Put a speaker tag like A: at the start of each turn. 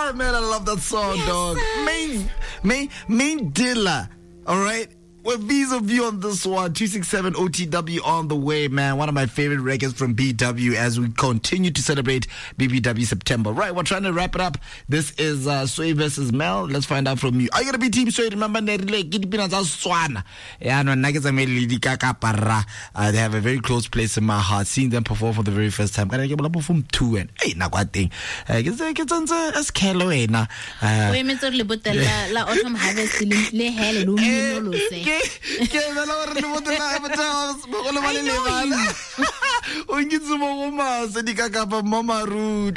A: man, I love that song, dog. Main Dilla, all right? With V's of you on this one, 267 OTW on the way, man. One of my favorite records from BW as we continue to celebrate BBW September. Right, we're trying to wrap it up. This is Sway versus Mel. Let's find out from you. Are you going to be Team Sway? Remember, they have a very close place in my heart. Seeing them perform for the very first time. Hey, na kwa ting. It's on as Kelo, na.
B: We met the la autumn harvest le hele lo
A: ke ba la re le botela ba tsa ba go le ba le le bana o ngitse mo go ma se di ka ka pa mama ru